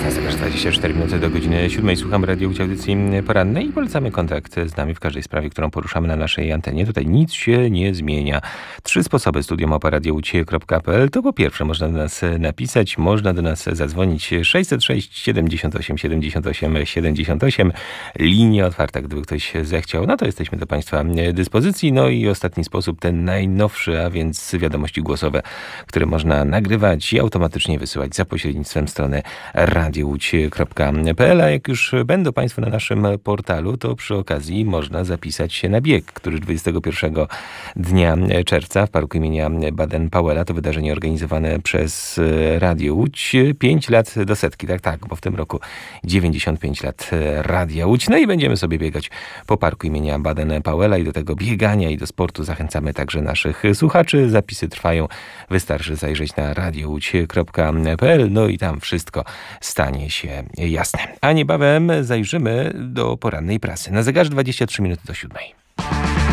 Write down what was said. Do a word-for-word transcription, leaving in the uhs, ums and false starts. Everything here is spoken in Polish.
Na zegarze dwadzieścia cztery minuty do godziny siódmej. Słucham Radio Łódź, audycji porannej i polecamy kontakt z nami w każdej sprawie, którą poruszamy na naszej antenie. Tutaj nic się nie zmienia. Trzy sposoby: studio małpa radio łódź kropka p l. To po pierwsze można do nas napisać, można do nas zadzwonić sześćset sześć siedemdziesiąt osiem siedemdziesiąt osiem siedemdziesiąt osiem. Linia otwarta, gdyby ktoś zechciał. No to jesteśmy do Państwa dyspozycji. No i ostatni sposób, ten najnowszy, a więc wiadomości głosowe, które można nagrywać i automatycznie wysyłać za pośrednictwem strony radio łódź kropka p l. A jak już będą Państwo na naszym portalu, to przy okazji można zapisać się na bieg, który dwudziestego pierwszego dnia czerwca w parku imienia Baden-Powella. To wydarzenie organizowane przez Radio Łódź. Pięć lat do setki, tak, tak, bo w tym roku dziewięćdziesiąt pięć lat Radia Łódź. No i będziemy sobie biegać po parku imienia Baden-Powella i do tego biegania i do sportu zachęcamy także naszych słuchaczy. Zapisy trwają. Wystarczy zajrzeć na radio łódź kropka p l. No i tam wszystko stanie się jasne. A niebawem zajrzymy do porannej prasy. Na zegarze dwadzieścia trzy minuty do siódmej.